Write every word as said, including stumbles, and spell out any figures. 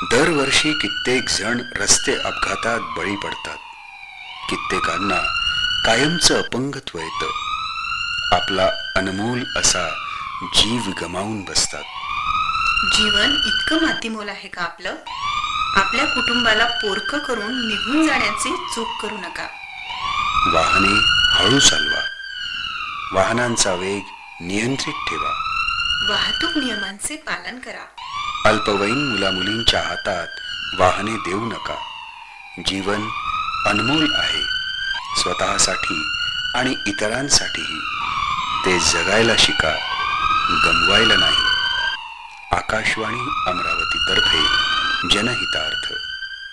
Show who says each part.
Speaker 1: दरवर्षी कित्येक जण रस्ते अपघातात बळी पडतात. कित्येकांना कायमचं अपंगत्व येतं. आपला अनमोल असा जीव गमावून बसतात.
Speaker 2: जीवन इतकं मातीमोल आहे का आपलं? आपल्या कुटुंबाला पोरकं करून निघून जाण्याची चूक करू नका.
Speaker 1: वाहने हळू चालवा. वाहनांचा वेग नियंत्रित ठेवा.
Speaker 2: वाहतूक नियमांचे पालन करा.
Speaker 1: अल्पवयीन मुलामुलींच्या हातात वाहने देऊ नका. जीवन अनमोल आहे. स्वतःसाठी आणि इतरांसाठीही. ते जगायला शिका, गमवायला नाही. आकाशवाणी अमरावती तर्फे जनहितार्थ.